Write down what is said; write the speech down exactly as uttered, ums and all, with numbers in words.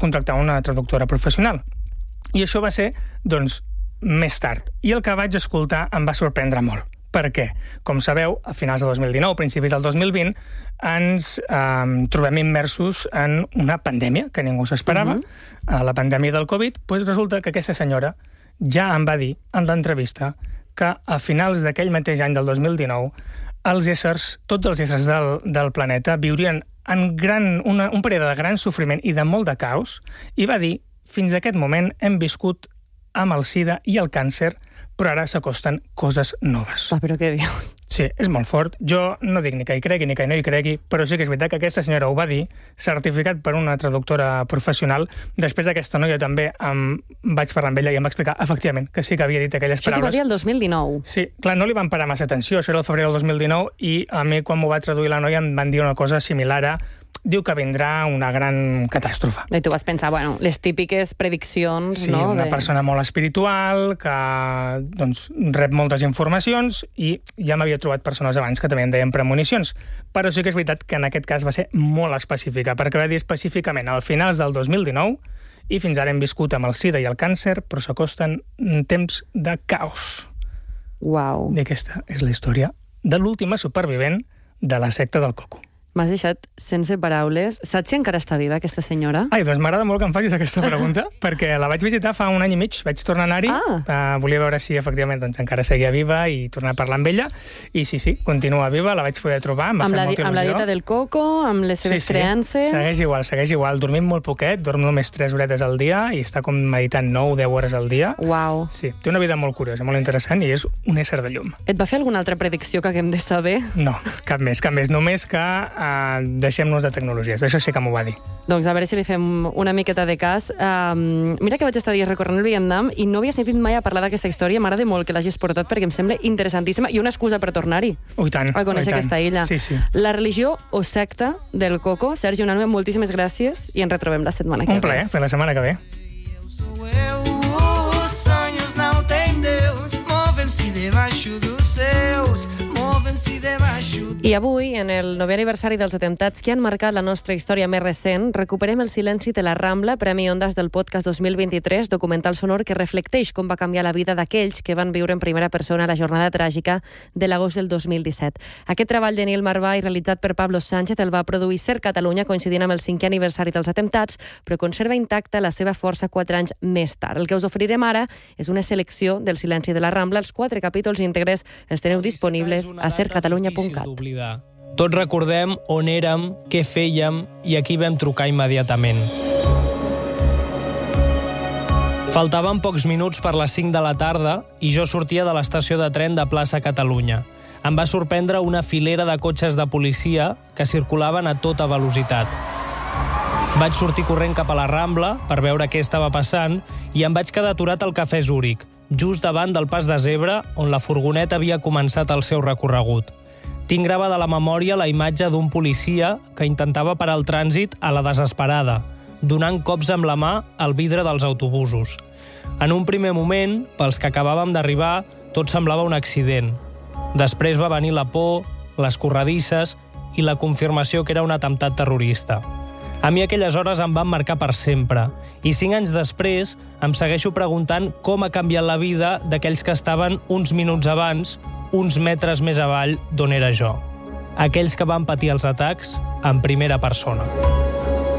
contractar una traductora professional. I això va ser, doncs, més tard. I el que vaig escoltar em va sorprendre molt. Per què? Com sabeu, a finals del dos mil dinou, principis del dos mil vint, ens eh, trobem immersos en una pandèmia que ningú s'esperava, uh-huh. la pandèmia del Covid. Doncs resulta que aquesta senyora ja em va dir en l'entrevista que a finals d'aquell mateix any del dos mil dinou els éssers, tots els éssers del, del planeta viurien en gran, una, un període de gran sofriment i de molt de caos, i va dir, fins a aquest moment hem viscut amb el sida i el càncer, però ara s'acosten coses noves. Ah, però què dius? Sí, és molt fort. Jo no dic ni que hi cregui ni que no hi cregui, però sí que és veritat que aquesta senyora ho va dir, certificat per una traductora professional. Després d'aquesta noia també em vaig parlar amb ella i em va explicar, efectivament, que sí que havia dit aquelles Això paraules. Això t'ho va dir el dos mil dinou. Sí, clar, no li van parar massa atenció, això era el febrer del dos mil dinou, i a mi, quan m'ho va traduir la noia, em van dir una cosa similar a diu que vindrà una gran catàstrofe. I tu vas pensar, bueno, les típiques prediccions, sí, no? Sí, una de... persona molt espiritual, que doncs, rep moltes informacions, i ja m'havia trobat persones abans que també em deien premonicions. Però sí que és veritat que en aquest cas va ser molt específica, perquè va dir específicament al finals del dos mil dinou, i fins ara hem viscut amb el sida i el càncer, però s'acosten temps de caos. Uau. I aquesta és la història de l'última supervivent de la secta del Coco. M'has deixat sense paraules. Saps si encara està viva, aquesta senyora? Ai, doncs m'agrada molt que em facis aquesta pregunta, perquè la vaig visitar fa un any i mig, vaig tornar a anar-hi, ah. uh, volia veure si efectivament doncs, encara seguia viva i tornar a parlar amb ella, i sí, sí, continua viva, la vaig poder trobar, em va amb fer la, molta il·lusió. Amb la dieta del coco, amb les seves sí, sí. creences... segueix igual, segueix igual, dormim molt poquet, dorm només tres horetes al dia, i està com meditant nou o deu hores al dia. Uau. Sí, té una vida molt curiosa, molt interessant, i és un ésser de llum. Et va fer alguna altra predicció que haguem de saber? No, cap més, cap més, només que uh, deixem nos de tecnologies. Això sí que m'ho va dir. Doncs a veure si li fem una miqueta de cas. Um, mira que vaig estar dies recorrent el Vietnam i no havia sentit mai a parlar d'aquesta història. M'agrada molt que l'hagis portat perquè em sembla interessantíssima i una excusa per tornar-hi. Oh, i tant. A conèixer aquesta illa. Sí, sí. La religió o secta del Coco. Sergi Unanue, moltíssimes gràcies i ens retrobem la setmana que ve. Un plaer, fer la setmana que ve. Os sonhos não têm Deus, movem-se debaixo dos céus, movem-se debaixo... I avui, en el novè aniversari dels atemptats que han marcat la nostra història més recent, recuperem el silenci de la Rambla, Premi Ondas del podcast dos mil vint-i-tres, documental sonor que reflecteix com va canviar la vida d'aquells que van viure en primera persona la jornada tràgica de l'agost del dos mil disset. Aquest treball de Nil Marvà i realitzat per Pablo Sánchez el va produir Ser Catalunya coincidint amb el cinquè aniversari dels atemptats, però conserva intacta la seva força quatre anys més tard. El que us oferirem ara és una selecció del silenci de la Rambla. Els quatre capítols íntegres els teniu disponibles a ser catalunya punt cat. Tots recordem on érem, què fèiem i a qui vam trucar immediatament. Faltaven pocs minuts per les cinc de la tarda i jo sortia de l'estació de tren de Plaça Catalunya. Em va sorprendre una filera de cotxes de policia que circulaven a tota velocitat. Vaig sortir corrent cap a la Rambla per veure què estava passant i em vaig quedar aturat al Cafè Zúrich, just davant del pas de zebra on la furgoneta havia començat el seu recorregut. Tinc gravada a la memòria la imatge d'un policia que intentava parar el trànsit a la desesperada, donant cops amb la mà al vidre dels autobusos. En un primer moment, pels que acabàvem d'arribar, tot semblava un accident. Després va venir la por, les corredisses i la confirmació que era un atemptat terrorista. A mi aquelles hores em van marcar per sempre, i cinc anys després em segueixo preguntant com ha canviat la vida d'aquells que estaven uns minuts abans, uns metres més avall d'on era jo. Aquells que van patir els atacs en primera persona.